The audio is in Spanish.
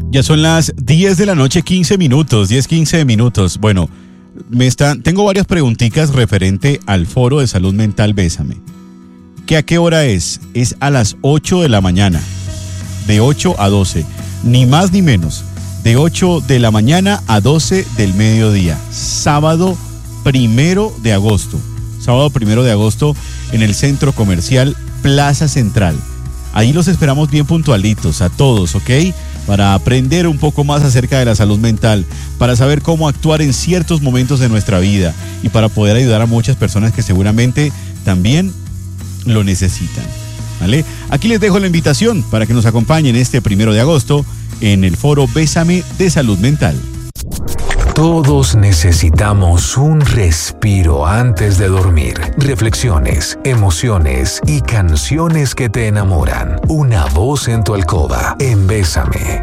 Ya son las 10 de la noche, 15 minutos, 10, 15 minutos. Bueno, tengo varias preguntitas referente al foro de salud mental Bésame. ¿Qué a qué hora es? Es a las 8 de la mañana, de 8 a 12, ni más ni menos, de 8 de la mañana a 12 del mediodía, sábado 1 de agosto, en el Centro Comercial Plaza Central. Ahí los esperamos bien puntualitos a todos, ¿ok? Para aprender un poco más acerca de la salud mental, para saber cómo actuar en ciertos momentos de nuestra vida y para poder ayudar a muchas personas que seguramente también lo necesitan, ¿vale? Aquí les dejo la invitación para que nos acompañen este 1 de agosto en el foro Bésame de Salud Mental. Todos necesitamos un respiro antes de dormir. Reflexiones, emociones y canciones que te enamoran. Una voz en tu alcoba en Bésame.